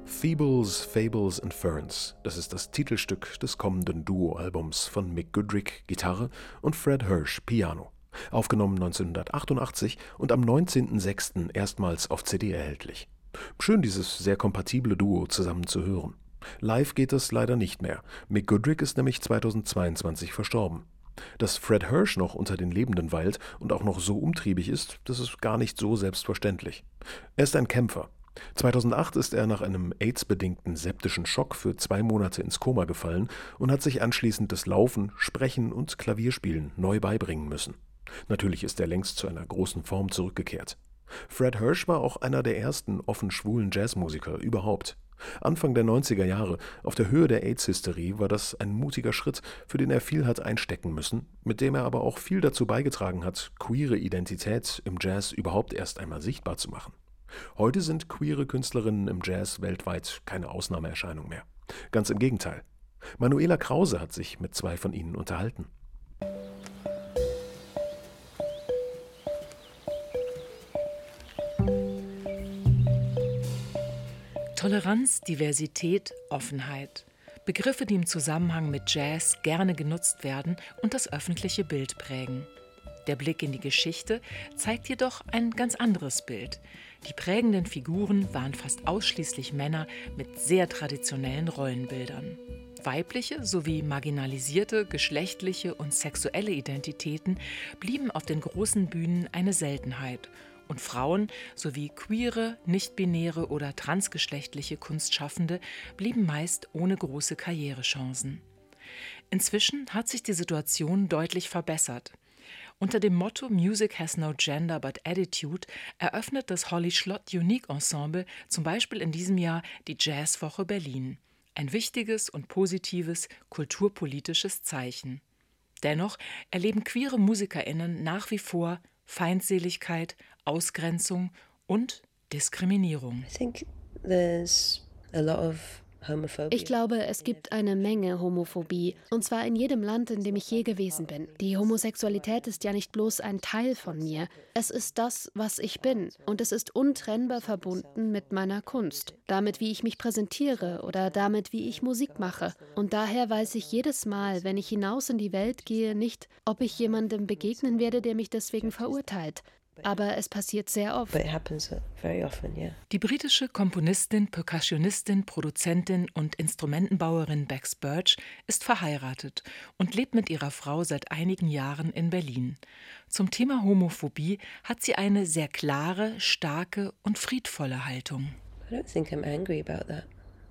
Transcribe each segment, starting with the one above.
Feebles, Fables and Ferns, das ist das Titelstück des kommenden Duo-Albums von Mick Goodrick, Gitarre, und Fred Hirsch, Piano. Aufgenommen 1988 und am 19.06. erstmals auf CD erhältlich. Schön, dieses sehr kompatible Duo zusammen zu hören. Live geht es leider nicht mehr. Mick Goodrick ist nämlich 2022 verstorben. Dass Fred Hirsch noch unter den Lebenden weilt und auch noch so umtriebig ist, das ist gar nicht so selbstverständlich. Er ist ein Kämpfer. 2008 ist er nach einem AIDS-bedingten septischen Schock für 2 Monate ins Koma gefallen und hat sich anschließend das Laufen, Sprechen und Klavierspielen neu beibringen müssen. Natürlich ist er längst zu einer großen Form zurückgekehrt. Fred Hirsch war auch einer der ersten offen schwulen Jazzmusiker überhaupt. Anfang der 90er Jahre, auf der Höhe der AIDS-Hysterie, war das ein mutiger Schritt, für den er viel hat einstecken müssen, mit dem er aber auch viel dazu beigetragen hat, queere Identität im Jazz überhaupt erst einmal sichtbar zu machen. Heute sind queere Künstlerinnen im Jazz weltweit keine Ausnahmeerscheinung mehr. Ganz im Gegenteil. Manuela Krause hat sich mit 2 von ihnen unterhalten. Toleranz, Diversität, Offenheit. Begriffe, die im Zusammenhang mit Jazz gerne genutzt werden und das öffentliche Bild prägen. Der Blick in die Geschichte zeigt jedoch ein ganz anderes Bild. Die prägenden Figuren waren fast ausschließlich Männer mit sehr traditionellen Rollenbildern. Weibliche sowie marginalisierte, geschlechtliche und sexuelle Identitäten blieben auf den großen Bühnen eine Seltenheit. Und Frauen sowie queere, nicht-binäre oder transgeschlechtliche Kunstschaffende blieben meist ohne große Karrierechancen. Inzwischen hat sich die Situation deutlich verbessert. Unter dem Motto Music has no gender but attitude eröffnet das Holly Schlott Unique Ensemble zum Beispiel in diesem Jahr die Jazzwoche Berlin. Ein wichtiges und positives kulturpolitisches Zeichen. Dennoch erleben queere MusikerInnen nach wie vor Feindseligkeit, Ausgrenzung und Diskriminierung. Ich glaube, es gibt eine Menge Homophobie, und zwar in jedem Land, in dem ich je gewesen bin. Die Homosexualität ist ja nicht bloß ein Teil von mir, es ist das, was ich bin, und es ist untrennbar verbunden mit meiner Kunst, damit, wie ich mich präsentiere oder damit, wie ich Musik mache. Und daher weiß ich jedes Mal, wenn ich hinaus in die Welt gehe, nicht, ob ich jemandem begegnen werde, der mich deswegen verurteilt. Aber es passiert sehr oft. Die britische Komponistin, Percussionistin, Produzentin und Instrumentenbauerin Bex Birch ist verheiratet und lebt mit ihrer Frau seit einigen Jahren in Berlin. Zum Thema Homophobie hat sie eine sehr klare, starke und friedvolle Haltung. I don't think I'm angry about that.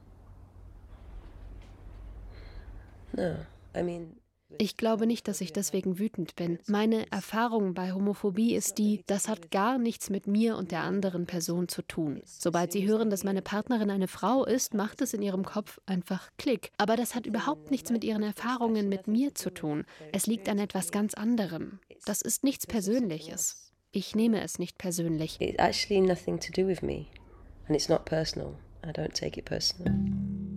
No, Ich glaube nicht, dass ich deswegen wütend bin. Meine Erfahrung bei Homophobie ist die, das hat gar nichts mit mir und der anderen Person zu tun. Sobald sie hören, dass meine Partnerin eine Frau ist, macht es in ihrem Kopf einfach Klick. Aber das hat überhaupt nichts mit ihren Erfahrungen mit mir zu tun. Es liegt an etwas ganz anderem. Das ist nichts Persönliches. Ich nehme es nicht persönlich. It's actually nothing to do with me. And it's not personal. I don't take it personal.